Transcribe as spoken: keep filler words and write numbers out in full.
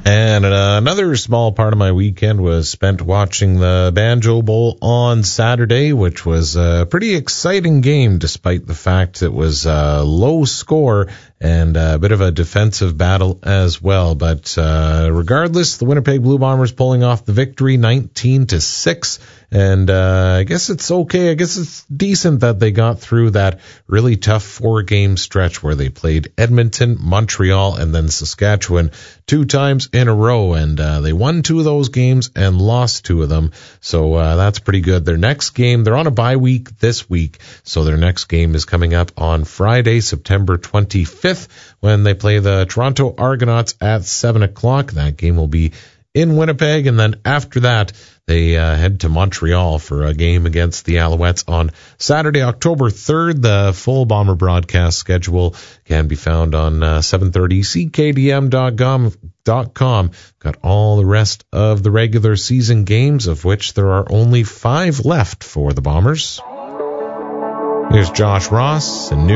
And uh, another small part of my weekend was spent watching the Banjo Bowl on Saturday, which was a pretty exciting game despite the fact it was a low score and a bit of a defensive battle as well. But uh, regardless, the Winnipeg Blue Bombers pulling off the victory nineteen to six. And uh, I guess it's okay. I guess it's decent that they got through that really tough four-game stretch where they played Edmonton, Montreal, and then Saskatchewan two times in a row. And uh, they won two of those games and lost two of them. So uh, that's pretty good. Their next game, they're on a bye week this week. So their next game is coming up on Friday, September twenty-fifth, when they play the Toronto Argonauts at seven o'clock. That game will be in Winnipeg. And then after that, they uh, head to Montreal for a game against the Alouettes on Saturday, October third. The full Bomber broadcast schedule can be found on uh, seven thirty C K D M dot com. Got all the rest of the regular season games, of which there are only five left for the Bombers. Here's Josh Ross and New